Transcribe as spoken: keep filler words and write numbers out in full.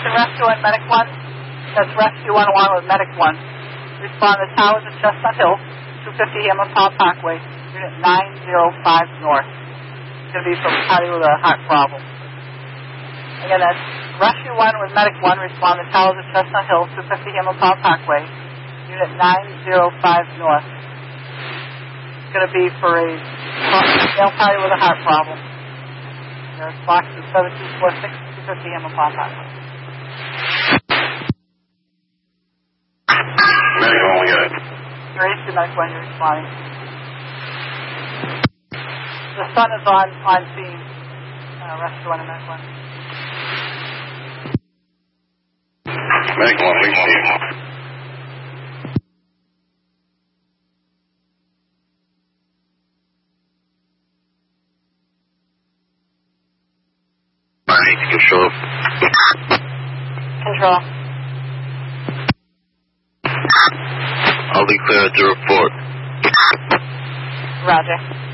to Rescue one, Medic one. That's Rescue one along with Medic one. Respond to towers at Chestnut Hill, two fifty Hamlin Powell Parkway, unit nine zero five north. It's going to be from party with a heart problem. Again, that's Rescue one with Medic one. Respond to towers at Chestnut Hill, two fifty Hamlin Powell Parkway, unit nine zero five north. It's going to be for a male party with a heart problem. There's box is seven two four six, two fifty Hamlin Powell Parkway. Medic one, we got it. Raise to Medic one, you're responding. The sun is on, on scene. Uh, Rescue one and Medic one. Medic one, we see you. Control. Control. I'll be clear to report. Roger.